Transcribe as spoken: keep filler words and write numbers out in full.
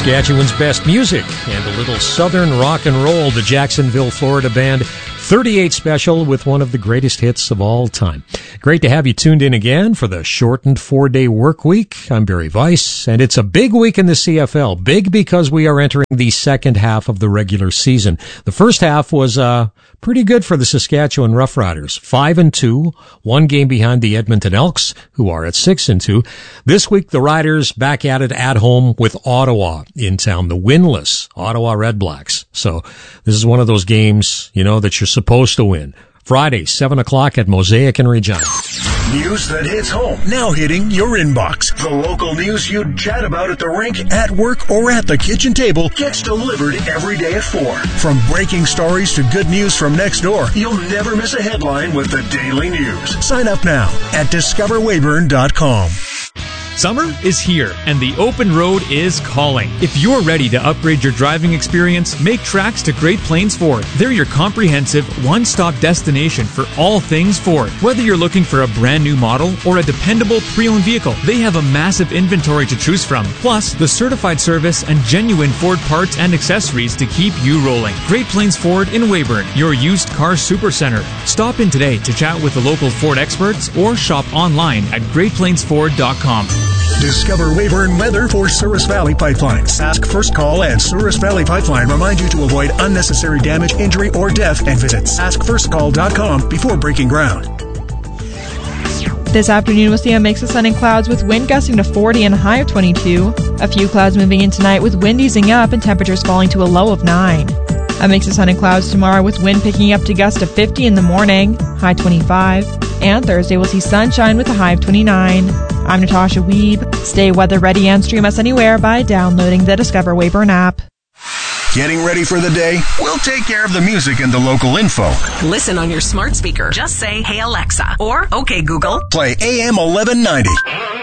Saskatchewan's best music and a little southern rock and roll, the Jacksonville, Florida band thirty-eight Special with one of the greatest hits of all time. Great to have you tuned in again for the shortened four-day work week. I'm Barry Weiss, and it's a big week in the C F L. Big because we are entering the second half of the regular season. The first half was uh pretty good for the Saskatchewan Roughriders. Five and two, one game behind the Edmonton Elks, who are at six and two. This week, the Riders back at it at home with Ottawa in town, the winless Ottawa Redblacks. So this is one of those games, you know, that you're supposed to win. Friday, seven o'clock at Mosaic in Regina. News that hits home, now hitting your inbox. The local news you'd chat about at the rink, at work, or at the kitchen table gets delivered every day at four. From breaking stories to good news from next door, you'll never miss a headline with the Daily News. Sign up now at discover weyburn dot com. Summer is here, and the open road is calling. If you're ready to upgrade your driving experience, make tracks to Great Plains Ford. They're your comprehensive, one-stop destination for all things Ford. Whether you're looking for a brand new model or a dependable pre-owned vehicle, they have a massive inventory to choose from. Plus, the certified service and genuine Ford parts and accessories to keep you rolling. Great Plains Ford in Weyburn, your used car supercenter. Stop in today to chat with the local Ford experts or shop online at great plains ford dot com. Discover Weyburn weather for Souris Valley Pipeline. Sask First Call and Souris Valley Pipeline remind you to avoid unnecessary damage, injury, or death, and visit sask first call dot com before breaking ground. This afternoon, we'll see a mix of sun and clouds with wind gusting to forty and a high of twenty-two. A few clouds moving in tonight with wind easing up and temperatures falling to a low of nine. A mix of sun and clouds tomorrow with wind picking up to gust to fifty in the morning, high twenty-five. And Thursday, we'll see sunshine with a high of twenty-nine. I'm Natasha Weeb. Stay weather ready and stream us anywhere by downloading the Discover Weyburn app. Getting ready for the day? We'll take care of the music and the local info. Listen on your smart speaker. Just say, "Hey Alexa," or "Okay Google." Play A M eleven ninety.